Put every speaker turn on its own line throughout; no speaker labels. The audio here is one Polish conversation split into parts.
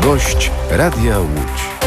Gość Radia Łódź.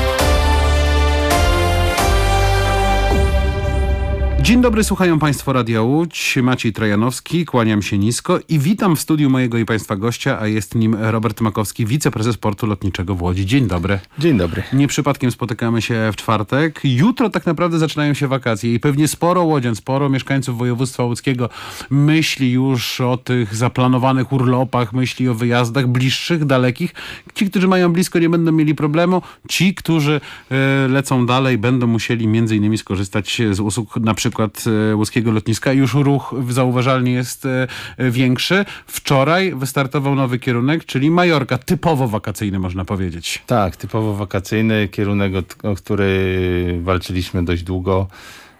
Dzień dobry, słuchają Państwo Radia Łódź. Maciej Trajanowski, kłaniam się nisko i witam w studiu mojego i Państwa gościa, a jest nim Robert Makowski, wiceprezes Portu Lotniczego w Łodzi. Dzień dobry.
Dzień dobry.
Nie przypadkiem spotykamy się w czwartek. Jutro tak naprawdę zaczynają się wakacje i pewnie sporo łodzian, sporo mieszkańców województwa łódzkiego myśli już o tych zaplanowanych urlopach, myśli o wyjazdach bliższych, dalekich. Ci, którzy mają blisko, nie będą mieli problemu. Ci, którzy lecą dalej, będą musieli między innymi skorzystać z usług na przykład łódzkiego lotniska. Już ruch zauważalnie jest większy. Wczoraj wystartował nowy kierunek, czyli Majorka. Typowo wakacyjny, można powiedzieć.
Tak, typowo wakacyjny kierunek, o który walczyliśmy dość długo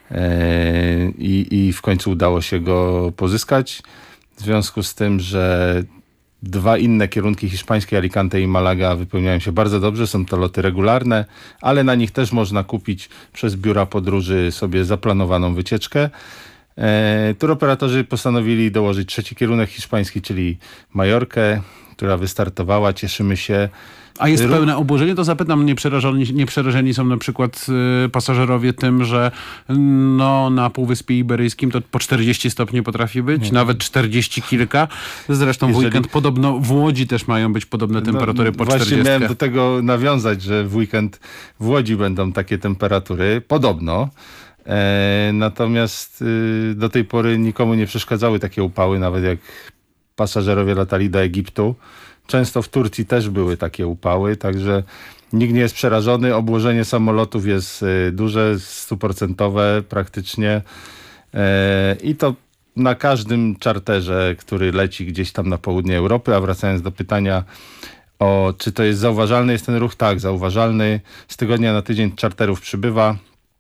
i w końcu udało się go pozyskać. W związku z tym, że dwa inne kierunki hiszpańskie, Alicante i Malaga, wypełniają się bardzo dobrze. Są to loty regularne, ale na nich też można kupić przez biura podróży sobie zaplanowaną wycieczkę. Turoperatorzy postanowili dołożyć trzeci kierunek hiszpański, czyli Majorkę, która wystartowała. Cieszymy się.
A jest pełne obłożenie? To zapytam, nie przerażeni są na przykład pasażerowie tym, że na Półwyspie Iberyjskim to po 40 stopni potrafi być, nawet 40 kilka. Zresztą w weekend podobno w Łodzi też mają być podobne temperatury po 40.
Właśnie miałem do tego nawiązać, że w weekend w Łodzi będą takie temperatury. Podobno. Natomiast do tej pory nikomu nie przeszkadzały takie upały, nawet jak pasażerowie latali do Egiptu. Często w Turcji też były takie upały, także nikt nie jest przerażony. Obłożenie samolotów jest duże, 100% praktycznie. I to na każdym czarterze, który leci gdzieś tam na południe Europy. A wracając do pytania o czy to jest zauważalny jest ten ruch? Tak, zauważalny. Z tygodnia na tydzień czarterów przybywa.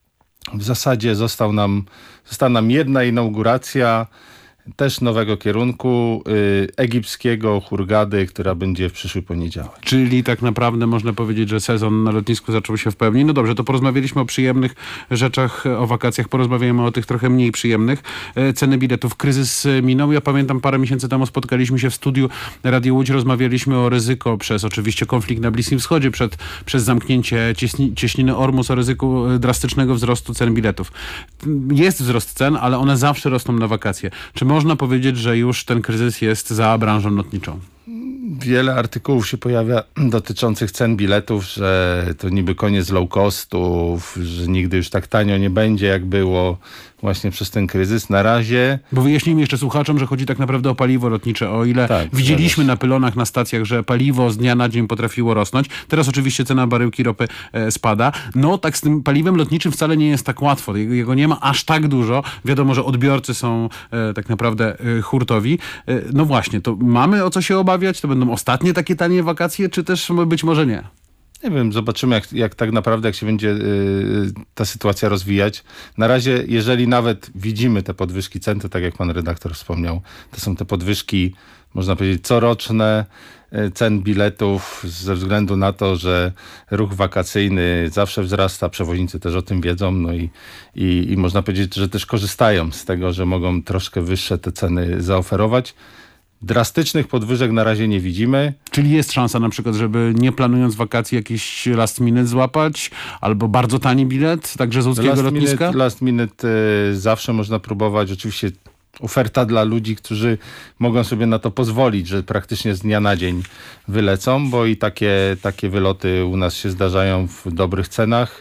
W zasadzie została nam jedna inauguracja też nowego kierunku egipskiego, Hurgady, która będzie w przyszły poniedziałek.
Czyli tak naprawdę można powiedzieć, że sezon na lotnisku zaczął się w pełni. No dobrze, to porozmawialiśmy o przyjemnych rzeczach, o wakacjach, porozmawiamy o tych trochę mniej przyjemnych. Ceny biletów. Kryzys minął. Ja pamiętam, parę miesięcy temu spotkaliśmy się w studiu Radio Łódź, rozmawialiśmy o ryzyko przez oczywiście konflikt na Bliskim Wschodzie, przez zamknięcie cieśniny Ormus, o ryzyku drastycznego wzrostu cen biletów. Jest wzrost cen, ale one zawsze rosną na wakacje. Czy można powiedzieć, że już ten kryzys jest za branżą lotniczą?
Wiele artykułów się pojawia dotyczących cen biletów, że to niby koniec low costów, że nigdy już tak tanio nie będzie, jak było właśnie przez ten kryzys. Na razie...
Bo wyjaśnijmy jeszcze słuchaczom, że chodzi tak naprawdę o paliwo lotnicze. O ile widzieliśmy na pylonach na stacjach, że paliwo z dnia na dzień potrafiło rosnąć. Teraz oczywiście cena baryłki ropy spada. No tak z tym paliwem lotniczym wcale nie jest tak łatwo. Jego nie ma aż tak dużo. Wiadomo, że odbiorcy są tak naprawdę hurtowi. No właśnie, to mamy o co się obawiać? To będą ostatnie takie tanie wakacje, czy też być może nie?
Nie wiem, zobaczymy jak tak naprawdę, jak się będzie ta sytuacja rozwijać. Na razie, jeżeli nawet widzimy te podwyżki cen, to tak jak pan redaktor wspomniał, to są te podwyżki, można powiedzieć, coroczne cen biletów ze względu na to, że ruch wakacyjny zawsze wzrasta, przewoźnicy też o tym wiedzą, no i można powiedzieć, że też korzystają z tego, że mogą troszkę wyższe te ceny zaoferować. Drastycznych podwyżek na razie nie widzimy.
Czyli jest szansa na przykład, żeby nie planując wakacji jakiś last minute złapać? Albo bardzo tani bilet, także z łódzkiego lotniska?
Last minute zawsze można próbować. Oczywiście oferta dla ludzi, którzy mogą sobie na to pozwolić, że praktycznie z dnia na dzień wylecą, bo i takie wyloty u nas się zdarzają w dobrych cenach.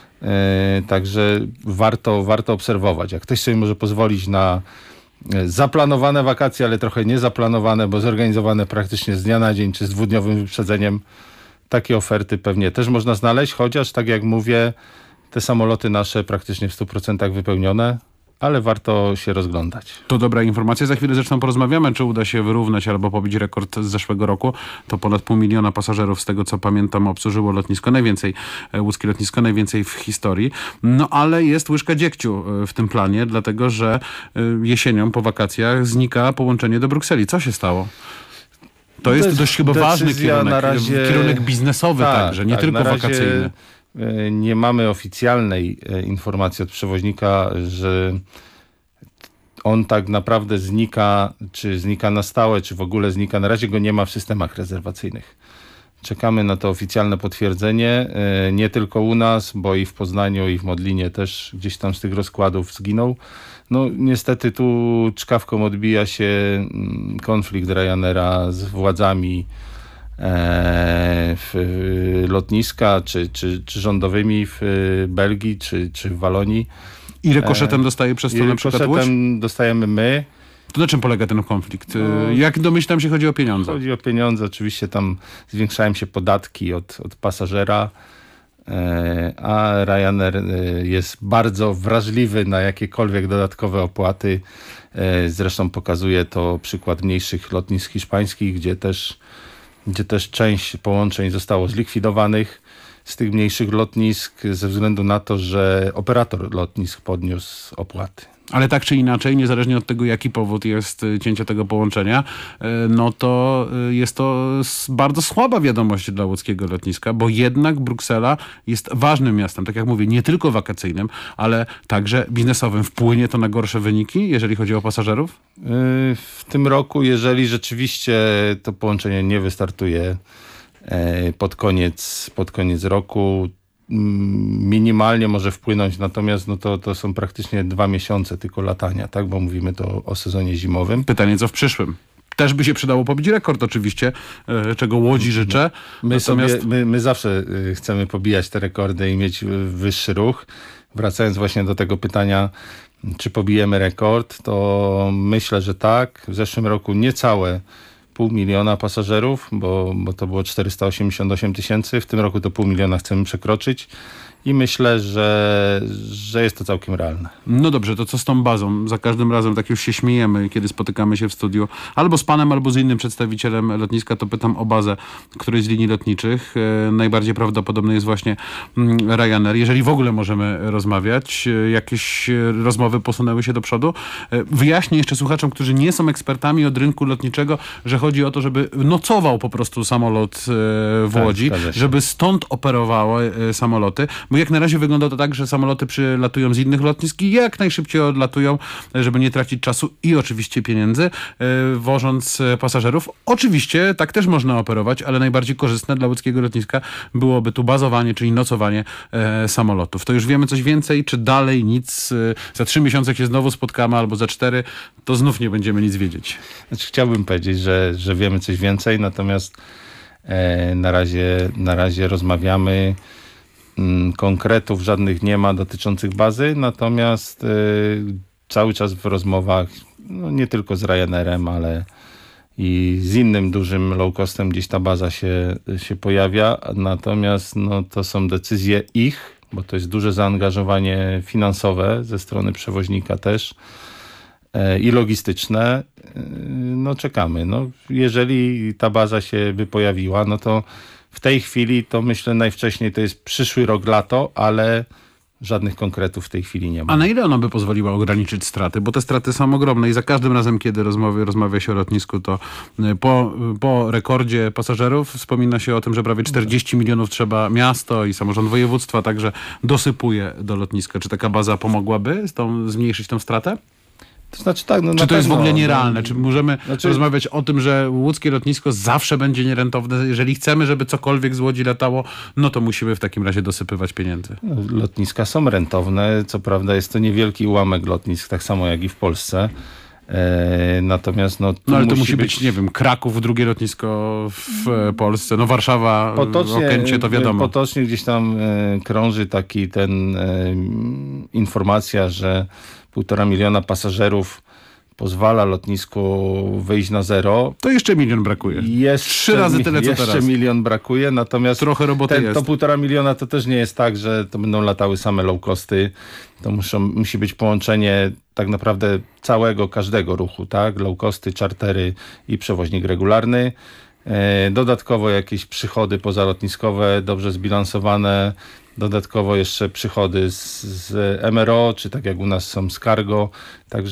Także warto obserwować. Jak ktoś sobie może pozwolić na zaplanowane wakacje, ale trochę niezaplanowane, bo zorganizowane praktycznie z dnia na dzień, czy z dwudniowym wyprzedzeniem. Takie oferty pewnie też można znaleźć, chociaż tak jak mówię, te samoloty nasze praktycznie w 100% wypełnione, ale warto się rozglądać.
To dobra informacja. Za chwilę zresztą porozmawiamy, czy uda się wyrównać albo pobić rekord z zeszłego roku. To ponad 500 000 pasażerów, z tego co pamiętam, obsłużyło lotnisko. Najwięcej, łódzkie lotnisko, najwięcej w historii. No ale jest łyżka dziegciu w tym planie, dlatego że jesienią po wakacjach znika połączenie do Brukseli. Co się stało? To jest dość chyba ważny kierunek,
na razie,
kierunek biznesowy także, nie tylko wakacyjny.
Nie mamy oficjalnej informacji od przewoźnika, że on tak naprawdę znika, czy znika na stałe, czy w ogóle znika. Na razie go nie ma w systemach rezerwacyjnych. Czekamy na to oficjalne potwierdzenie. Nie tylko u nas, bo i w Poznaniu, i w Modlinie też gdzieś tam z tych rozkładów zginął. No niestety tu czkawką odbija się konflikt Ryanaira z władzami lotniska, czy rządowymi w Belgii, czy w Walonii.
I rykoszetem dostaje przez to na przykład Łódź?
Rykoszetem dostajemy my.
To na czym polega ten konflikt? Jak domyślam się, chodzi o pieniądze?
Chodzi o pieniądze. Oczywiście tam zwiększają się podatki od pasażera, a Ryanair jest bardzo wrażliwy na jakiekolwiek dodatkowe opłaty. Zresztą pokazuje to przykład mniejszych lotnisk hiszpańskich, gdzie też część połączeń zostało zlikwidowanych z tych mniejszych lotnisk ze względu na to, że operator lotnisk podniósł opłaty.
Ale tak czy inaczej, niezależnie od tego, jaki powód jest cięcia tego połączenia, no to jest to bardzo słaba wiadomość dla łódzkiego lotniska, bo jednak Bruksela jest ważnym miastem, tak jak mówię, nie tylko wakacyjnym, ale także biznesowym. Wpłynie to na gorsze wyniki, jeżeli chodzi o pasażerów?
W tym roku, jeżeli rzeczywiście to połączenie nie wystartuje pod koniec roku, minimalnie może wpłynąć, natomiast no to są praktycznie 2 miesiące tylko latania, tak? Bo mówimy to o sezonie zimowym.
Pytanie, co w przyszłym? Też by się przydało pobić rekord oczywiście, czego Łodzi życzę.
My zawsze chcemy pobijać te rekordy i mieć wyższy ruch. Wracając właśnie do tego pytania, czy pobijemy rekord, to myślę, że tak. W zeszłym roku niecałe 500 000 pasażerów, bo to było 488 000. W tym roku to 500 000 chcemy przekroczyć i myślę, że jest to całkiem realne.
No dobrze, to co z tą bazą? Za każdym razem tak już się śmiejemy, kiedy spotykamy się w studiu. Albo z panem, albo z innym przedstawicielem lotniska, to pytam o bazę którejś z linii lotniczych. Najbardziej prawdopodobny jest właśnie Ryanair. Jeżeli w ogóle możemy rozmawiać, jakieś rozmowy posunęły się do przodu. Wyjaśnię jeszcze słuchaczom, którzy nie są ekspertami od rynku lotniczego, że chodzi o to, żeby nocował po prostu samolot w Łodzi, żeby stąd operowały samoloty. Bo jak na razie wygląda to tak, że samoloty przylatują z innych lotnisk i jak najszybciej odlatują, żeby nie tracić czasu i oczywiście pieniędzy, wożąc pasażerów. Oczywiście tak też można operować, ale najbardziej korzystne dla łódzkiego lotniska byłoby tu bazowanie, czyli nocowanie samolotów. To już wiemy coś więcej, czy dalej nic? Za 3 miesiące się znowu spotkamy, albo za 4, to znów nie będziemy nic wiedzieć.
Znaczy, chciałbym powiedzieć, że wiemy coś więcej, natomiast na razie rozmawiamy. Konkretów żadnych nie ma dotyczących bazy, natomiast cały czas w rozmowach, no nie tylko z Ryanairem, ale i z innym dużym low-costem gdzieś ta baza się pojawia, natomiast no, to są decyzje ich, bo to jest duże zaangażowanie finansowe ze strony przewoźnika też i logistyczne. No czekamy. No, jeżeli ta baza się by pojawiła, no to w tej chwili to myślę najwcześniej to jest przyszły rok, lato, ale żadnych konkretów w tej chwili nie ma.
A na ile ona by pozwoliła ograniczyć straty? Bo te straty są ogromne i za każdym razem, kiedy rozmawia się o lotnisku, to po rekordzie pasażerów wspomina się o tym, że prawie 40 milionów trzeba miasto i samorząd województwa także dosypuje do lotniska. Czy taka baza pomogłaby zmniejszyć tą stratę?
To znaczy tak, no
czy to jest w ogóle nierealne? Czy możemy rozmawiać o tym, że łódzkie lotnisko zawsze będzie nierentowne? Jeżeli chcemy, żeby cokolwiek z Łodzi latało, no to musimy w takim razie dosypywać pieniędzy.
Lotniska są rentowne. Co prawda jest to niewielki ułamek lotnisk, tak samo jak i w Polsce. Natomiast no
ale to musi być, nie wiem, Kraków, drugie lotnisko w Polsce, no Warszawa, Okęcie, to wiadomo.
Potocznie gdzieś tam krąży informacja, że 1,5 miliona pasażerów pozwala lotnisku wyjść na zero.
To jeszcze 1 milion brakuje. 3 razy tyle, co teraz.
Jeszcze 1 milion brakuje, natomiast
trochę roboty jest.
To 1,5 miliona to też nie jest tak, że to będą latały same low-costy. To musi być połączenie tak naprawdę każdego ruchu, tak? Low-costy, czartery i przewoźnik regularny. Dodatkowo jakieś przychody pozalotniskowe, dobrze zbilansowane. Dodatkowo jeszcze przychody z MRO, czy tak jak u nas są z cargo. Także